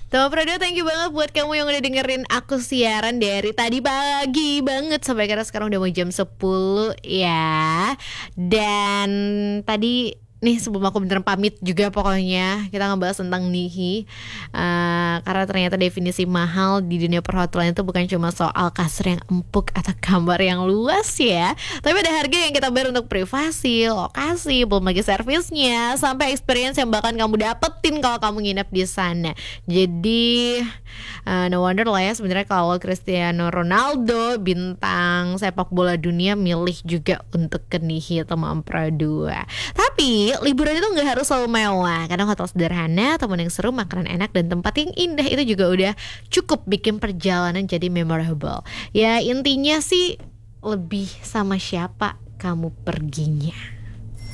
Tama Prado, thank you banget buat kamu yang udah dengerin aku siaran dari tadi pagi banget sampai karena sekarang udah mau jam 10 ya. Dan tadi nih sebelum aku beneran pamit juga pokoknya kita ngebahas tentang Nihi. Karena ternyata definisi mahal di dunia perhotelan itu bukan cuma soal kasur yang empuk atau kamar yang luas ya, tapi ada harga yang kita bayar untuk privasi, lokasi, belum lagi servisnya, sampai experience yang bahkan kamu dapetin kalau kamu nginep di sana. Jadi no wonder lah ya sebenarnya kalau Cristiano Ronaldo, bintang sepak bola dunia, milih juga untuk ke Nihi atau Mampra 2. Tapi liburan itu nggak harus selalu mewah. Kadang hotel sederhana, teman yang seru, makanan enak, dan tempat yang indah itu juga udah cukup bikin perjalanan jadi memorable. Ya intinya sih lebih sama siapa kamu perginya.